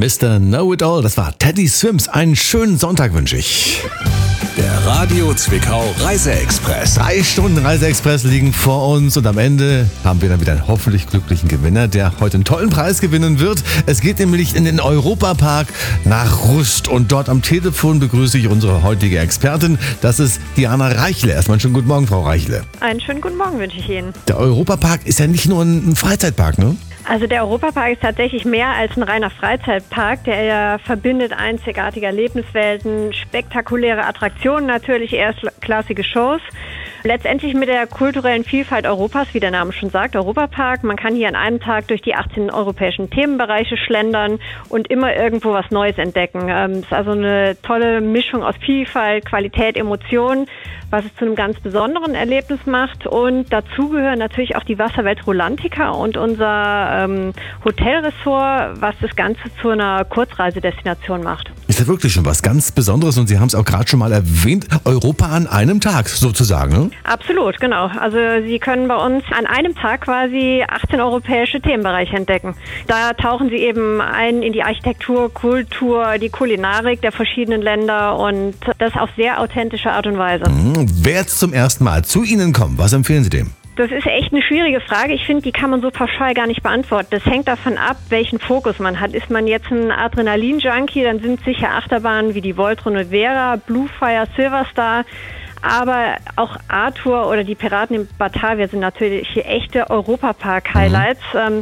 Mr. Know-It-All, das war Teddy Swims. Einen schönen Sonntag wünsche ich. Der Radio Zwickau Reiseexpress. 3 Stunden Reiseexpress liegen vor uns und am Ende haben wir dann wieder einen hoffentlich glücklichen Gewinner, der heute einen tollen Preis gewinnen wird. Es geht nämlich in den Europapark nach Rust und dort am Telefon begrüße ich unsere heutige Expertin. Das ist Diana Reichle. Erstmal einen schönen guten Morgen, Frau Reichle. Einen schönen guten Morgen wünsche ich Ihnen. Der Europapark ist ja nicht nur ein Freizeitpark, ne? Also der Europapark ist tatsächlich mehr als ein reiner Freizeitpark. Der verbindet einzigartige Erlebniswelten, spektakuläre Attraktionen, natürlich erstklassige Shows. Letztendlich mit der kulturellen Vielfalt Europas, wie der Name schon sagt, Europapark. Man kann hier an einem Tag durch die 18 europäischen Themenbereiche schlendern und immer irgendwo was Neues entdecken. Es ist also eine tolle Mischung aus Vielfalt, Qualität, Emotionen, was es zu einem ganz besonderen Erlebnis macht. Und dazu gehören natürlich auch die Wasserwelt Rolantica und unser Hotelressort, was das Ganze zu einer Kurzreisedestination macht. Ist ja wirklich schon was ganz Besonderes und Sie haben es auch gerade schon mal erwähnt, Europa an einem Tag sozusagen, ne? Absolut, genau. Also Sie können bei uns an einem Tag quasi 18 europäische Themenbereiche entdecken. Da tauchen Sie eben ein in die Architektur, Kultur, die Kulinarik der verschiedenen Länder und das auf sehr authentische Art und Weise. Wer jetzt zum ersten Mal zu Ihnen kommt, was empfehlen Sie dem? Das ist echt eine schwierige Frage. Ich finde, die kann man so pauschal gar nicht beantworten. Das hängt davon ab, welchen Fokus man hat. Ist man jetzt ein Adrenalin-Junkie, dann sind sicher Achterbahnen wie die Voltron und Vera, Bluefire, Silverstar. Aber auch Arthur oder die Piraten in Batavia sind natürlich hier echte Europapark-Highlights.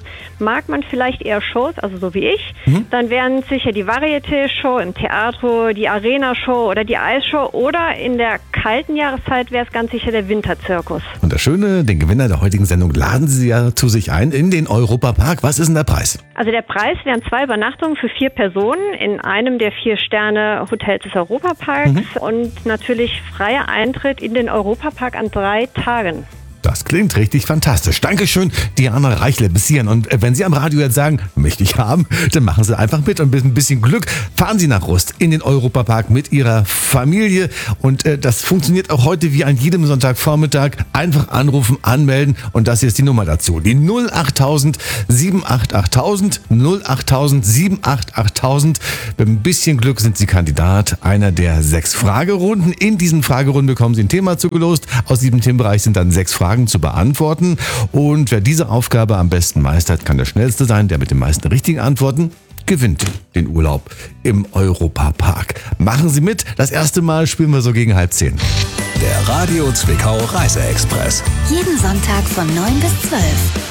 Mag man vielleicht eher Shows, also so wie ich, dann wären sicher die Varieté-Show im Teatro, die Arena-Show oder die Eisshow oder in der kalten Jahreszeit wäre es ganz sicher der Winterzirkus. Und das Schöne, den Gewinner der heutigen Sendung laden Sie ja zu sich ein in den Europapark. Was ist denn der Preis? Also der Preis wären 2 Übernachtungen für 4 Personen in einem der 4-Sterne-Hotels des Europaparks und natürlich freier Eintritt in den Europapark an 3 Tagen. Das klingt richtig fantastisch. Dankeschön, Diana Reichle bis hierhin. Und wenn Sie am Radio jetzt sagen, möchte ich haben, dann machen Sie einfach mit und mit ein bisschen Glück fahren Sie nach Rust in den Europapark mit Ihrer Familie. Und das funktioniert auch heute wie an jedem Sonntagvormittag. Einfach anrufen, anmelden und das hier ist die Nummer dazu. Die 08000 788 08000 788. Mit ein bisschen Glück sind Sie Kandidat einer der 6 Fragerunden. In diesen Fragerunden bekommen Sie ein Thema zugelost. Aus diesem Themenbereich sind dann 6 Fragen zu beantworten und wer diese Aufgabe am besten meistert, kann der Schnellste sein, der mit den meisten richtigen Antworten gewinnt den Urlaub im Europapark. Machen Sie mit, das erste Mal spielen wir so gegen 9:30. Der Radio Zwickau Reiseexpress. Jeden Sonntag von 9 bis 12.